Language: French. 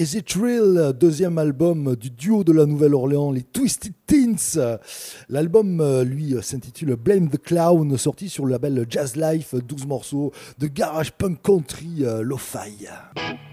Is It Real, deuxième album du duo de la Nouvelle-Orléans, les Twisted Teens. L'album, lui, s'intitule Blame the Clown, sorti sur le label Jazz Life, 12 morceaux de garage punk country lo-fi.